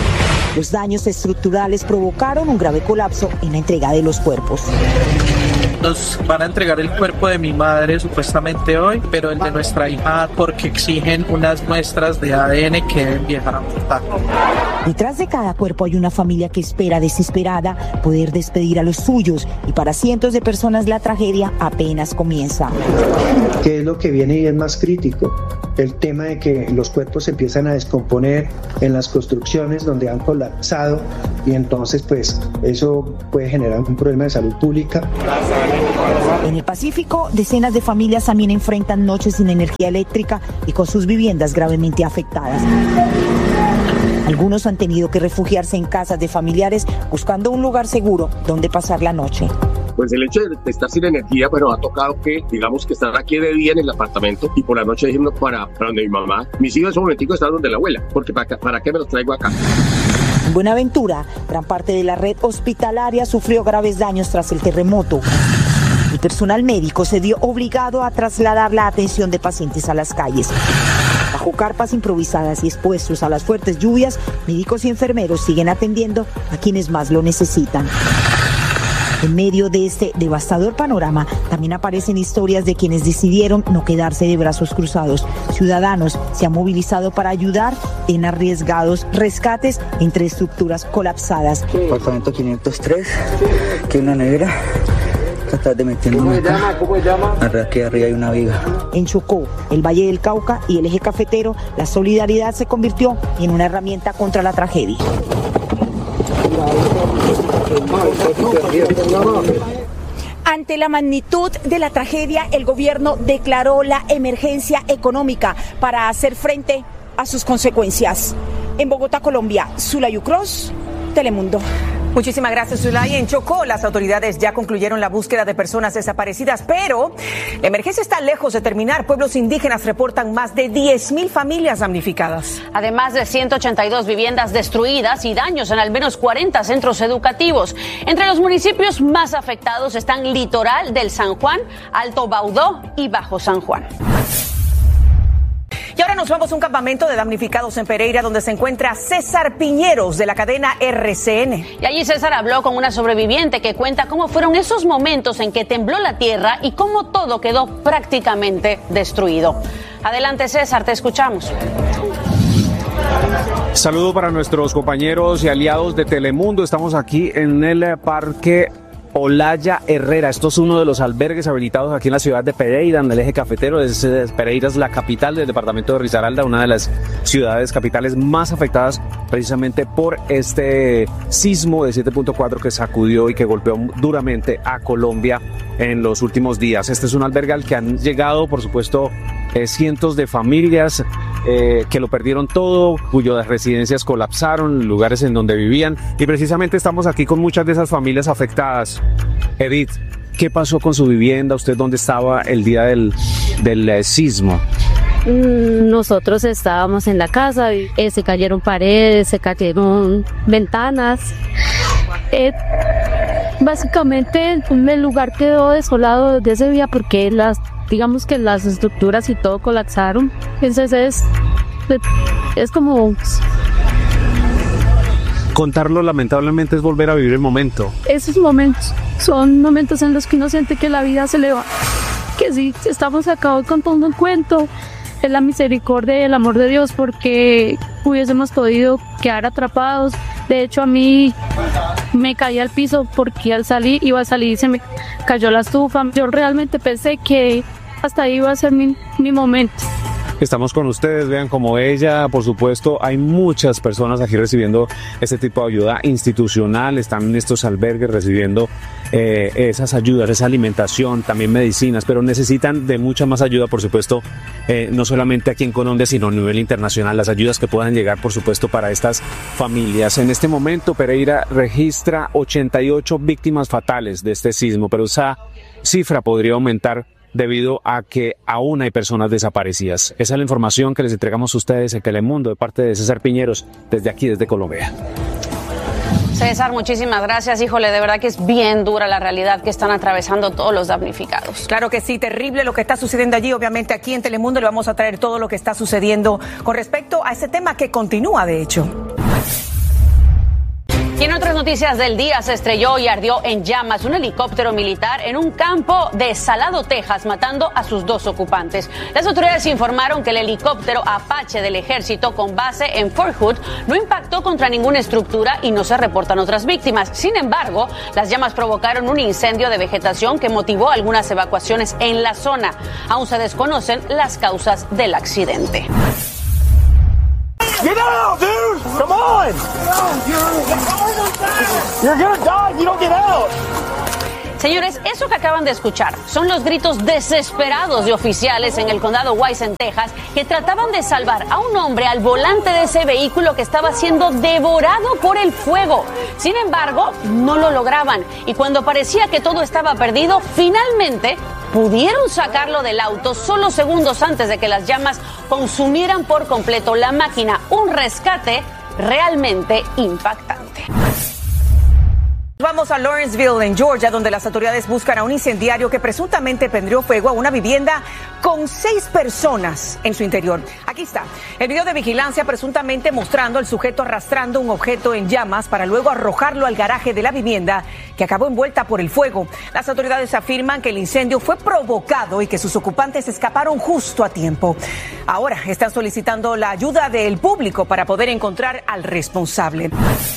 Los daños estructurales provocaron un grave colapso en la entrega de los cuerpos. nos van a entregar el cuerpo de mi madre supuestamente hoy, pero el de nuestra hija porque exigen unas muestras de A D N que deben viajar a Bogotá. Detrás de cada cuerpo hay una familia que espera desesperada poder despedir a los suyos, y para cientos de personas la tragedia apenas comienza. ¿Qué es lo que viene y es más crítico? El tema de que los cuerpos se empiezan a descomponer en las construcciones donde han colapsado, y entonces pues eso puede generar un problema de salud pública. En el Pacífico, decenas de familias también enfrentan noches sin energía eléctrica y con sus viviendas gravemente afectadas. Algunos han tenido que refugiarse en casas de familiares buscando un lugar seguro donde pasar la noche. Pues el hecho de estar sin energía, bueno, ha tocado que, digamos, que estar aquí de día en el apartamento y por la noche dijimos para, para donde mi mamá. Mis hijos en ese momentico están donde la abuela, porque para, ¿para qué me los traigo acá? En Buenaventura, gran parte de la red hospitalaria sufrió graves daños tras el terremoto. El personal médico se vio obligado a trasladar la atención de pacientes a las calles. Bajo carpas improvisadas y expuestos a las fuertes lluvias, médicos y enfermeros siguen atendiendo a quienes más lo necesitan. En medio de este devastador panorama, también aparecen historias de quienes decidieron no quedarse de brazos cruzados. Ciudadanos se han movilizado para ayudar en arriesgados rescates entre estructuras colapsadas. Apartamento quinientos tres, que una nevera. Tratar de meterme acá. ¿Cómo se llama? Aquí arriba hay una viga. En Chocó, el Valle del Cauca y el eje cafetero, la solidaridad se convirtió en una herramienta contra la tragedia. Ante la magnitud de la tragedia, el gobierno declaró la emergencia económica para hacer frente a sus consecuencias. En Bogotá, Colombia, Zulay Ucros, Telemundo. Muchísimas gracias, Zulay. En Chocó, las autoridades ya concluyeron la búsqueda de personas desaparecidas, pero la emergencia está lejos de terminar. Pueblos indígenas reportan más de diez mil familias damnificadas. Además de ciento ochenta y dos viviendas destruidas y daños en al menos cuarenta centros educativos. Entre los municipios más afectados están Litoral del San Juan, Alto Baudó y Bajo San Juan. Y ahora nos vamos a un campamento de damnificados en Pereira, donde se encuentra César Piñeros, de la cadena R C N. Y allí César habló con una sobreviviente que cuenta cómo fueron esos momentos en que tembló la tierra y cómo todo quedó prácticamente destruido. Adelante, César, te escuchamos. Saludo para nuestros compañeros y aliados de Telemundo. Estamos aquí en el Parque Olaya Herrera. Esto es uno de los albergues habilitados aquí en la ciudad de Pereira, en el eje cafetero. Es, Pereira es la capital del departamento de Risaralda, una de las ciudades capitales más afectadas precisamente por este sismo de siete punto cuatro que sacudió y que golpeó duramente a Colombia en los últimos días. Este es un albergue al que han llegado, por supuesto, eh, cientos de familias eh, que lo perdieron todo, cuyas residencias colapsaron, lugares en donde vivían, y precisamente estamos aquí con muchas de esas familias afectadas. Edith, ¿qué pasó con su vivienda? ¿Usted dónde estaba el día del, del eh, sismo? Nosotros estábamos en la casa, y, eh, se cayeron paredes, se cayeron ventanas. Eh, básicamente el lugar quedó desolado desde ese día porque las, digamos que las estructuras y todo colapsaron. Entonces es, es como... Contarlo lamentablemente es volver a vivir el momento. Esos momentos son momentos en los que uno siente que la vida se le va, que sí, estamos acá hoy contando un cuento, es la misericordia y el amor de Dios, porque hubiésemos podido quedar atrapados. De hecho, a mí me caí al piso porque al salir, iba a salir y se me cayó la estufa. Yo realmente pensé que hasta ahí iba a ser mi, mi momento. Estamos con ustedes, vean como ella, por supuesto, hay muchas personas aquí recibiendo este tipo de ayuda institucional, están en estos albergues recibiendo eh, esas ayudas, esa alimentación, también medicinas, pero necesitan de mucha más ayuda, por supuesto, eh, no solamente aquí en Colombia, sino a nivel internacional, las ayudas que puedan llegar, por supuesto, para estas familias. En este momento, Pereira registra ochenta y ocho víctimas fatales de este sismo, pero esa cifra podría aumentar debido a que aún hay personas desaparecidas. Esa es la información que les entregamos a ustedes en Telemundo de parte de César Piñeros, desde aquí, desde Colombia. César, muchísimas gracias. Híjole, de verdad que es bien dura la realidad que están atravesando todos los damnificados. Claro que sí, terrible lo que está sucediendo allí. Obviamente aquí en Telemundo le vamos a traer todo lo que está sucediendo con respecto a ese tema que continúa, de hecho. Y en otras noticias del día, se estrelló y ardió en llamas un helicóptero militar en un campo de Salado, Texas, matando a sus dos ocupantes. Las autoridades informaron que el helicóptero Apache del ejército con base en Fort Hood no impactó contra ninguna estructura y no se reportan otras víctimas. Sin embargo, las llamas provocaron un incendio de vegetación que motivó algunas evacuaciones en la zona. Aún se desconocen las causas del accidente. Get out, dude! Come on! You're gonna die if you don't get out! Señores, eso que acaban de escuchar son los gritos desesperados de oficiales en el condado Wise, en Texas, que trataban de salvar a un hombre al volante de ese vehículo que estaba siendo devorado por el fuego. Sin embargo, no lo lograban y cuando parecía que todo estaba perdido, finalmente pudieron sacarlo del auto solo segundos antes de que las llamas consumieran por completo la máquina. Un rescate realmente impactante. Vamos a Lawrenceville, en Georgia, donde las autoridades buscan a un incendiario que presuntamente prendió fuego a una vivienda con seis personas en su interior. Aquí está el video de vigilancia presuntamente mostrando al sujeto arrastrando un objeto en llamas para luego arrojarlo al garaje de la vivienda que acabó envuelta por el fuego. Las autoridades afirman que el incendio fue provocado y que sus ocupantes escaparon justo a tiempo. Ahora están solicitando la ayuda del público para poder encontrar al responsable.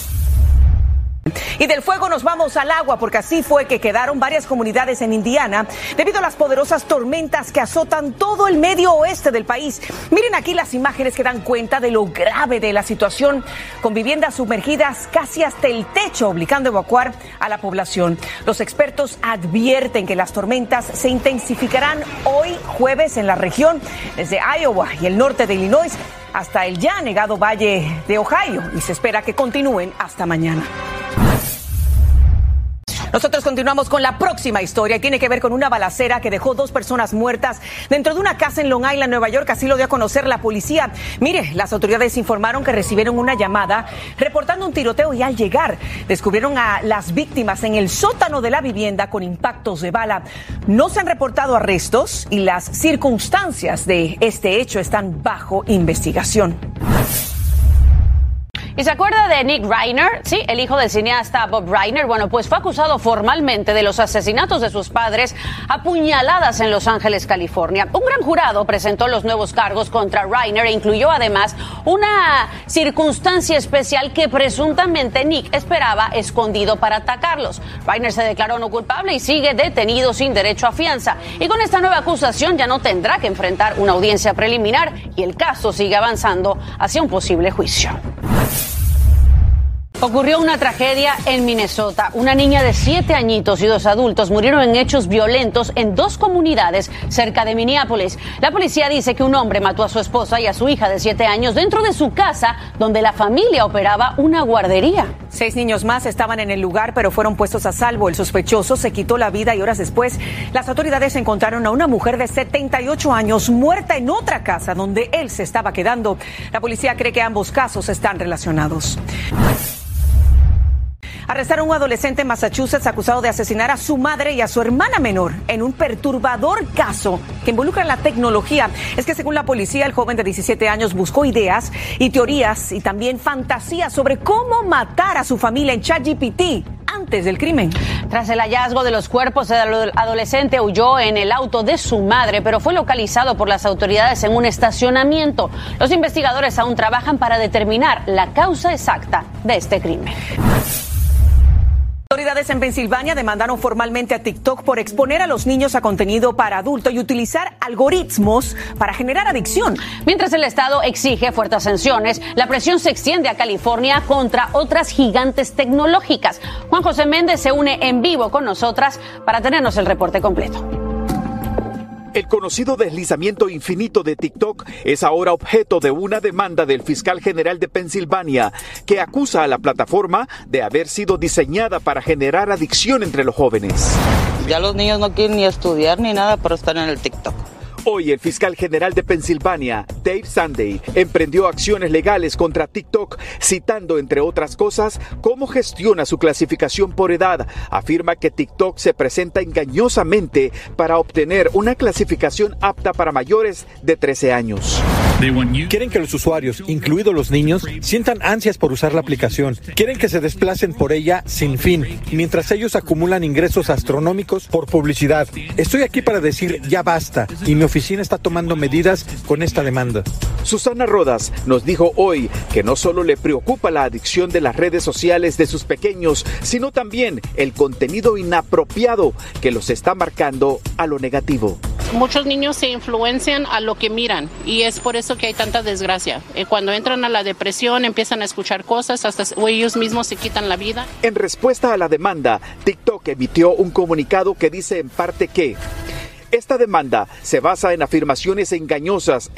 Y del fuego nos vamos al agua, porque así fue que quedaron varias comunidades en Indiana debido a las poderosas tormentas que azotan todo el medio oeste del país. Miren aquí las imágenes que dan cuenta de lo grave de la situación, con viviendas sumergidas casi hasta el techo, obligando a evacuar a la población. Los expertos advierten que las tormentas se intensificarán hoy jueves en la región, desde Iowa y el norte de Illinois hasta el ya anegado valle de Ohio, y se espera que continúen hasta mañana. Nosotros continuamos con la próxima historia y tiene que ver con una balacera que dejó dos personas muertas dentro de una casa en Long Island, Nueva York. Así lo dio a conocer la policía. Mire, las autoridades informaron que recibieron una llamada reportando un tiroteo y al llegar descubrieron a las víctimas en el sótano de la vivienda con impactos de bala. No se han reportado arrestos y las circunstancias de este hecho están bajo investigación. ¿Y se acuerda de Nick Reiner? Sí, el hijo del cineasta Bob Reiner. Bueno, pues fue acusado formalmente de los asesinatos de sus padres a puñaladas en Los Ángeles, California. Un gran jurado presentó los nuevos cargos contra Reiner e incluyó además una circunstancia especial que presuntamente Nick esperaba escondido para atacarlos. Reiner se declaró no culpable y sigue detenido sin derecho a fianza. Y con esta nueva acusación ya no tendrá que enfrentar una audiencia preliminar y el caso sigue avanzando hacia un posible juicio. Ocurrió una tragedia en Minnesota. Una niña de siete añitos y dos adultos murieron en hechos violentos en dos comunidades cerca de Minneapolis. La policía dice que un hombre mató a su esposa y a su hija de siete años dentro de su casa, donde la familia operaba una guardería. Seis niños más estaban en el lugar, pero fueron puestos a salvo. El sospechoso se quitó la vida y horas después, las autoridades encontraron a una mujer de setenta y ocho años muerta en otra casa donde él se estaba quedando. La policía cree que ambos casos están relacionados. Arrestaron a un adolescente en Massachusetts acusado de asesinar a su madre y a su hermana menor en un perturbador caso que involucra la tecnología. Es que según la policía, el joven de diecisiete años buscó ideas y teorías y también fantasías sobre cómo matar a su familia en ChatGPT antes del crimen. Tras el hallazgo de los cuerpos, el adolescente huyó en el auto de su madre, pero fue localizado por las autoridades en un estacionamiento. Los investigadores aún trabajan para determinar la causa exacta de este crimen. Autoridades en Pensilvania demandaron formalmente a TikTok por exponer a los niños a contenido para adultos y utilizar algoritmos para generar adicción. Mientras el Estado exige fuertes sanciones, la presión se extiende a California contra otras gigantes tecnológicas. Juan José Méndez se une en vivo con nosotras para tenernos el reporte completo. El conocido deslizamiento infinito de TikTok es ahora objeto de una demanda del fiscal general de Pensilvania, que acusa a la plataforma de haber sido diseñada para generar adicción entre los jóvenes. Ya los niños no quieren ni estudiar ni nada, pero están en el TikTok. Hoy el fiscal general de Pensilvania, Dave Sunday, emprendió acciones legales contra TikTok, citando, entre otras cosas, cómo gestiona su clasificación por edad. Afirma que TikTok se presenta engañosamente para obtener una clasificación apta para mayores de trece años. Quieren que los usuarios, incluidos los niños, sientan ansias por usar la aplicación. Quieren que se desplacen por ella sin fin, mientras ellos acumulan ingresos astronómicos por publicidad. Estoy aquí para decir ya basta, y mi oficina está tomando medidas con esta demanda. Susana Rodas nos dijo hoy que no solo le preocupa la adicción de las redes sociales de sus pequeños, sino también el contenido inapropiado que los está marcando a lo negativo. Muchos niños se influencian a lo que miran y es por eso que hay tanta desgracia. Cuando entran a la depresión empiezan a escuchar cosas hasta o ellos mismos se quitan la vida. En respuesta a la demanda, TikTok emitió un comunicado que dice en parte que esta demanda se basa en afirmaciones engañosas